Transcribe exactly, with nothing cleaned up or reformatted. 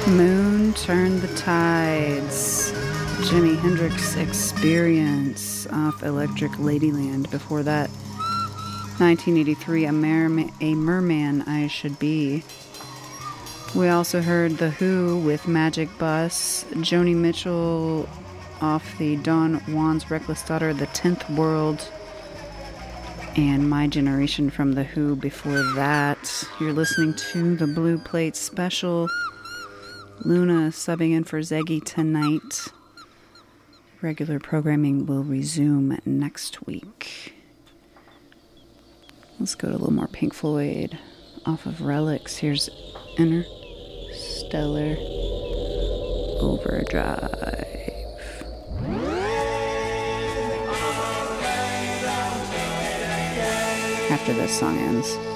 Moon Turned the Tides. Jimi Hendrix Experience off Electric Ladyland. Before that, nineteen eighty-three, A, Mer- A Merman I Should Be. We also heard The Who with Magic Bus. Joni Mitchell off the Don Juan's Reckless Daughter, The Tenth World. And My Generation from The Who before that. You're listening to the Blue Plate Special. Luna subbing in for Zeggy tonight. Regular programming will resume next week. Let's go to a little more Pink Floyd off of Relics. Here's Interstellar Overdrive. After this song ends.